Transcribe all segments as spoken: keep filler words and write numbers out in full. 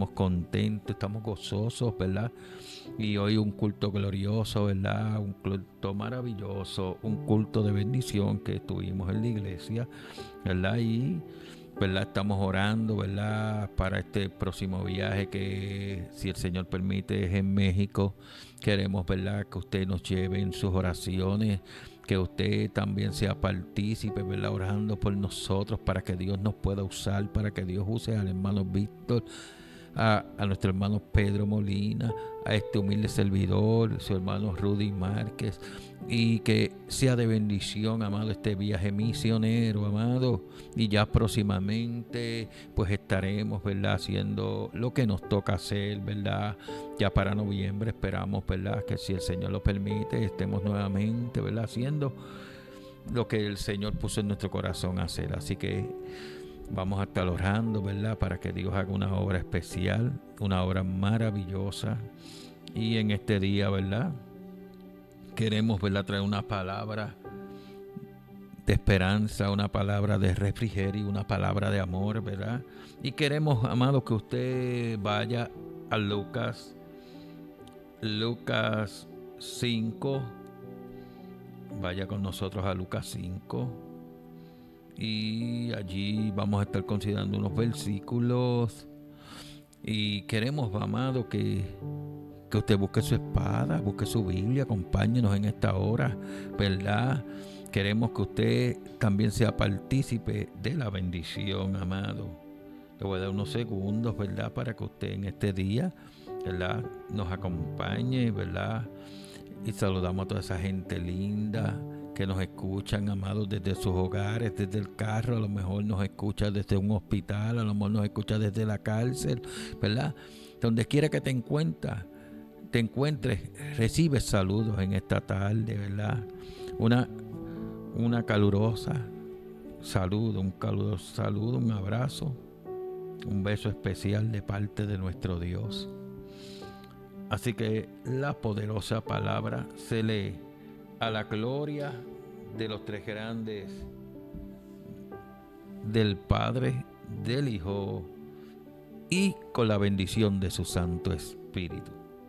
estamos contentos, estamos gozosos, ¿verdad? Y hoy un culto glorioso, ¿verdad? Un culto maravilloso, un culto de bendición que tuvimos en la iglesia, ¿verdad? Y, ¿verdad? Estamos orando, ¿verdad? Para este próximo viaje que, si el Señor permite, es en México. Queremos, ¿verdad? Que usted nos lleve en sus oraciones, que usted también sea partícipe, ¿verdad? Orando por nosotros para que Dios nos pueda usar, para que Dios use al hermano Víctor, a, a nuestro hermano Pedro Molina, a este humilde servidor, su hermano Rudy Márquez, y que sea de bendición, amado, este viaje misionero, amado, y ya próximamente pues estaremos, ¿verdad? Haciendo lo que nos toca hacer, ¿verdad? Ya para noviembre esperamos, ¿verdad? Que si el Señor lo permite, estemos nuevamente, ¿verdad? Haciendo lo que el Señor puso en nuestro corazón hacer. Así que vamos a estar orando, ¿verdad? Para que Dios haga una obra especial, una obra maravillosa. Y en este día, ¿verdad? Queremos, ¿verdad? Traer una palabra de esperanza, una palabra de refrigerio, una palabra de amor, ¿verdad? Y queremos, amado, que usted vaya a Lucas, Lucas cinco, vaya con nosotros a Lucas cinco. Y allí vamos a estar considerando unos versículos. Y queremos, amado, que, que usted busque su espada, busque su Biblia, acompáñenos en esta hora, ¿verdad? Queremos que usted también sea partícipe de la bendición, amado. Le voy a dar unos segundos, ¿verdad? Para que usted en este día, ¿verdad? Nos acompañe, ¿verdad? Y saludamos a toda esa gente linda que nos escuchan, amados, desde sus hogares, desde el carro, a lo mejor nos escucha desde un hospital, a lo mejor nos escucha desde la cárcel, ¿verdad? Donde quiera que te encuentres, te encuentres, recibe saludos en esta tarde, ¿verdad? Una, una calurosa saludo, un caluroso saludo, un abrazo, un beso especial de parte de nuestro Dios. Así que la poderosa palabra se lee a la gloria de los tres grandes, del Padre, del Hijo y con la bendición de su Santo Espíritu.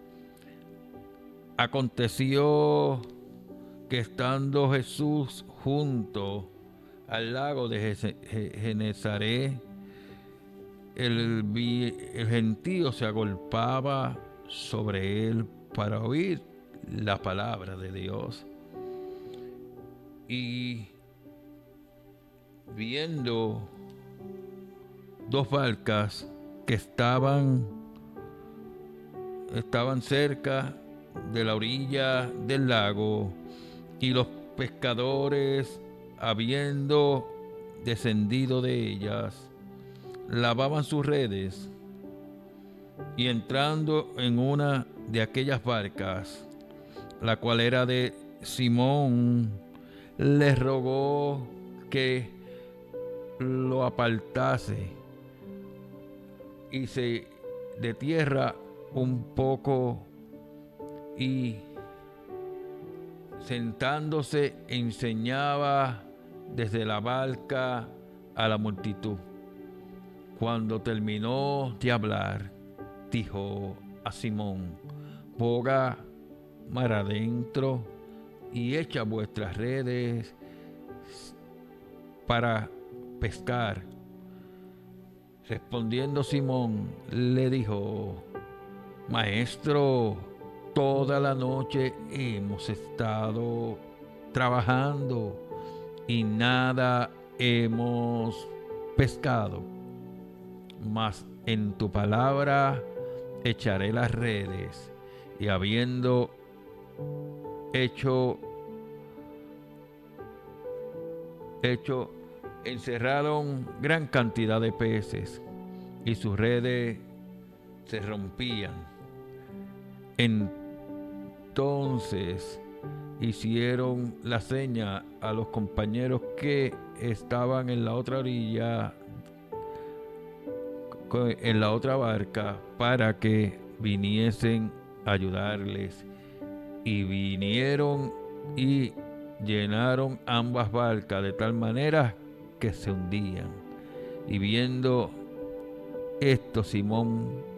Aconteció que estando Jesús junto al lago de Genezaret, el, el gentío se agolpaba sobre él para oír la palabra de Dios. Y viendo dos barcas que estaban, estaban cerca de la orilla del lago, y los pescadores, habiendo descendido de ellas, lavaban sus redes, y entrando en una de aquellas barcas, la cual era de Simón, les rogó que lo apartase y se de tierra un poco, y sentándose enseñaba desde la barca a la multitud. Cuando terminó de hablar, dijo a Simón: boga mar adentro y echa vuestras redes para pescar. Respondiendo Simón, le dijo: Maestro, toda la noche hemos estado trabajando y nada hemos pescado, mas en tu palabra echaré las redes. Y habiendo hecho, hecho, encerraron gran cantidad de peces, y sus redes se rompían. Entonces hicieron la seña a los compañeros que estaban en la otra orilla, en la otra barca, para que viniesen a ayudarles. Y vinieron y llenaron ambas barcas de tal manera que se hundían. Y viendo esto, Simón